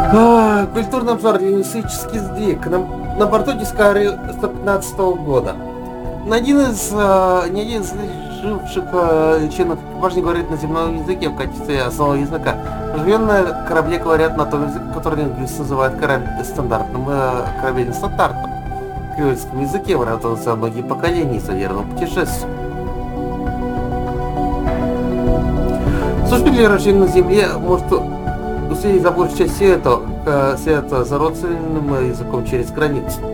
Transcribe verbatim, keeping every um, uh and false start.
А, культурный обзор, лингвистический сдвиг. На, на борту Discovery сто пятнадцатого года. На один из, э, ни один из живших э, членов экипажа не говорит на земном языке в качестве основного языка. Живем на корабле говорят на том языке, который лингвисты называют корабль стандартным, э, корабельным стандартом. В креольском языке выражался многие поколения с верным путешествием. Служители, рожденные на земле, может уследить за большую часть света, света за родственным языком через границу.